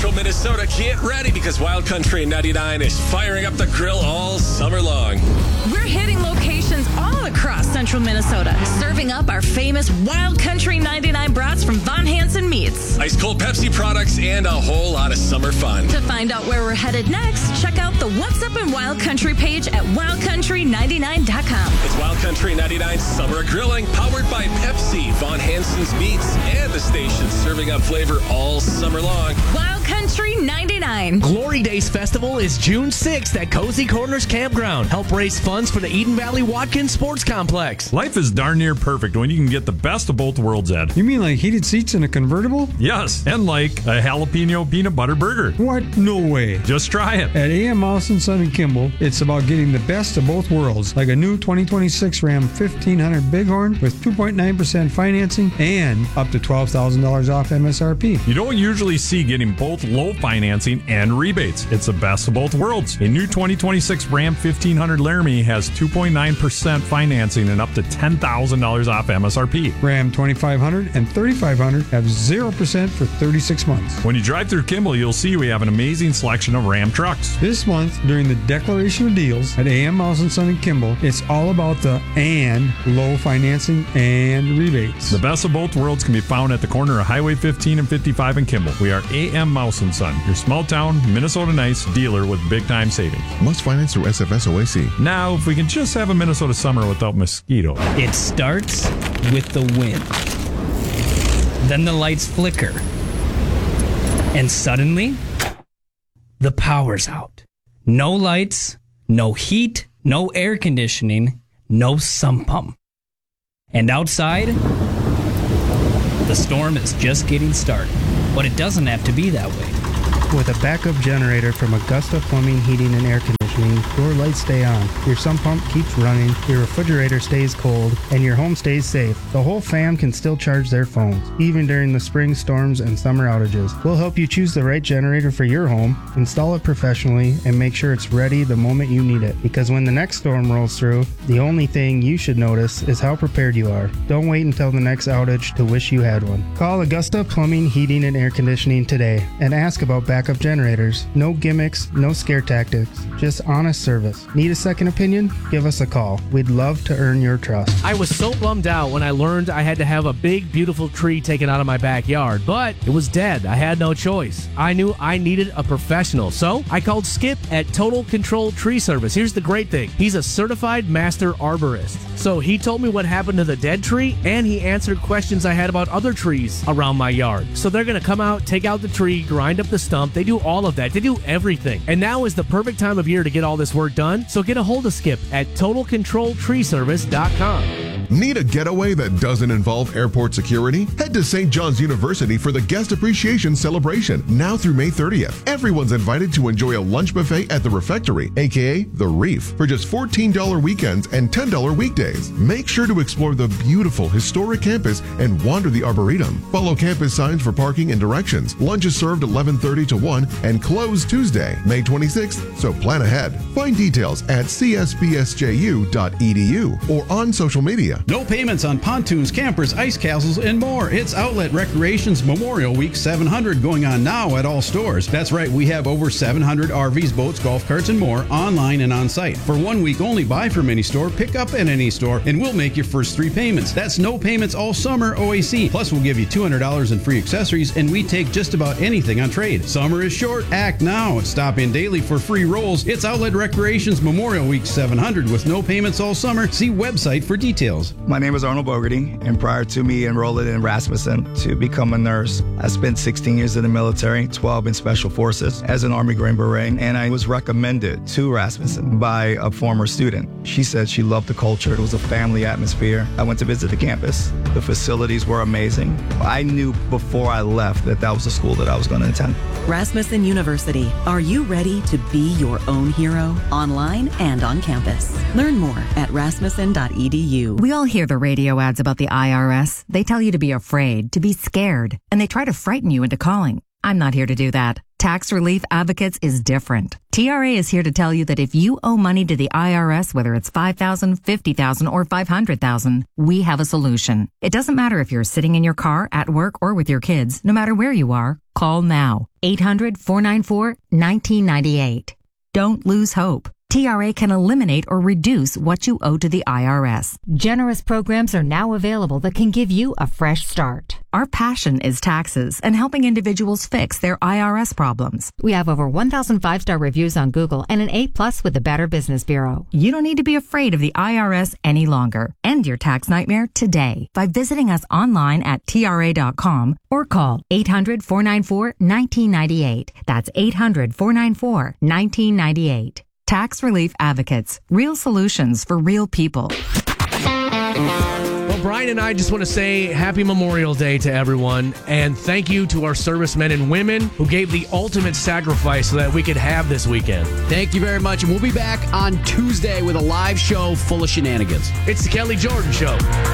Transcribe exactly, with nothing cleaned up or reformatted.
Central Minnesota, get ready because Wild Country ninety-nine is firing up the grill all summer long. We're hitting locations all across Central Minnesota, serving up our famous Wild Country ninety-nine brats from Von Hansen Meats. Ice cold Pepsi products and a whole lot of summer fun. To find out where we're headed next, check out the What's Up in Wild Country page at wild country ninety-nine dot com. It's Wild Country ninety-nine Summer Grilling, powered by Pepsi, Von Hansen's Meats, and the station serving up flavor all summer long. Wild Country ninety-nine. Glory Days Festival is June sixth at Cozy Corners Campground. Help raise funds for the Eden Valley Watkins Sports Complex. Life is darn near perfect when you can get the best of both worlds, Ed. You mean like heated seats in a convertible? Yes, and like a jalapeno peanut butter burger. What? No way. Just try it. At A M Mouse and Son and Kimball, it's about getting the best of both worlds, like a new twenty twenty-six Ram fifteen hundred Bighorn with two point nine percent financing and up to twelve thousand dollars off M S R P. You don't usually see getting both low financing and rebates. It's the best of both worlds. A new twenty twenty-six Ram fifteen hundred Laramie has two point nine percent financing and up to ten thousand dollars off M S R P. Ram twenty-five hundred and thirty-five hundred have zero percent for thirty-six months. When you drive through Kimball, you'll see we have an amazing selection of Ram trucks. This month, during the Declaration of Deals at A M Mouse and Son and Kimball, it's all about the and low financing and rebates. The best of both worlds can be found at the corner of Highway fifteen and fifty-five in Kimball. We are A M Mouse and Son, your small town Minnesota nice dealer with big time savings. Must finance through S F S O A C. Now, if we can just have a Minnesota summer without mosquitoes. It starts with the wind. Then the lights flicker. And suddenly, the power's out. No lights, no heat, no air conditioning, no sump pump. And outside, the storm is just getting started. But it doesn't have to be that way. With a backup generator from Augusta Plumbing, Heating, and Air Conditioning, your lights stay on, your sump pump keeps running, your refrigerator stays cold, and your home stays safe. The whole fam can still charge their phones, even during the spring storms and summer outages. We'll help you choose the right generator for your home, install it professionally, and make sure it's ready the moment you need it. Because when the next storm rolls through, the only thing you should notice is how prepared you are. Don't wait until the next outage to wish you had one. Call Augusta Plumbing, Heating, and Air Conditioning today and ask about backup generators. No gimmicks, no scare tactics, just honest service. Need a second opinion? Give us a call. We'd love to earn your trust. I was so bummed out when I learned I had to have a big, beautiful tree taken out of my backyard, but it was dead. I had no choice. I knew I needed a professional, so I called Skip at Total Control Tree Service. Here's the great thing. He's a certified master arborist. So he told me what happened to the dead tree, and he answered questions I had about other trees around my yard. So they're going to come out, take out the tree, grind up the stump. They do all of that. They do everything. And now is the perfect time of year to get all this work done. So get a hold of Skip at total control tree service dot com. Need a getaway that doesn't involve airport security? Head to Saint John's University for the Guest Appreciation Celebration, now through May thirtieth. Everyone's invited to enjoy a lunch buffet at the Refectory, aka The Reef, for just fourteen dollars weekends and ten dollars weekdays. Make sure to explore the beautiful historic campus and wander the Arboretum. Follow campus signs for parking and directions. Lunch is served eleven thirty to one and closed Tuesday, May twenty-sixth, so plan ahead. Find details at c s b s j u dot e d u or on social media. No payments on pontoons, campers, ice castles, and more. It's Outlet Recreation's Memorial Week seven hundred going on now at all stores. That's right, we have over seven hundred R Vs, boats, golf carts, and more online and on site. For one week only, buy from any store, pick up at any store, and we'll make your first three payments. That's no payments all summer O A C. Plus, we'll give you two hundred dollars in free accessories, and we take just about anything on trade. Summer is short. Act now. Stop in daily for free rolls. It's Outlet Recreation's Memorial Week seven hundred with no payments all summer. See website for details. My name is Arnold Bogarty, and prior to me enrolling in Rasmussen to become a nurse, I spent sixteen years in the military, twelve in Special Forces as an Army Green Beret, and I was recommended to Rasmussen by a former student. She said she loved the culture. It was a family atmosphere. I went to visit the campus. The facilities were amazing. I knew before I left that that was the school that I was going to attend. Rasmussen University. Are you ready to be your own hero? Online and on campus. Learn more at rasmussen dot e d u. We all hear the radio ads about the I R S. They tell you to be afraid, to be scared, and they try to frighten you into calling. I'm not here to do that. Tax Relief Advocates is different. T R A is here to tell you that if you owe money to the I R S, whether it's five thousand dollars, fifty thousand dollars, or five hundred thousand dollars, we have a solution. It doesn't matter if you're sitting in your car, at work, or with your kids. No matter where you are, call now. eight hundred, four nine four, one nine nine eight. Don't lose hope. T R A can eliminate or reduce what you owe to the I R S. Generous programs are now available that can give you a fresh start. Our passion is taxes and helping individuals fix their I R S problems. We have over one thousand five-star reviews on Google and an A plus with the Better Business Bureau. You don't need to be afraid of the I R S any longer. End your tax nightmare today by visiting us online at T R A dot com or call eight hundred, four nine four, one nine nine eight. That's eight hundred, four nine four, one nine nine eight. Tax Relief Advocates. Real solutions for real people. Well, Brian and I just want to say happy Memorial Day to everyone, and thank you to our servicemen and women who gave the ultimate sacrifice so that we could have this weekend. Thank you very much, and we'll be back on Tuesday with a live show full of shenanigans. It's the Kelly Jordan Show.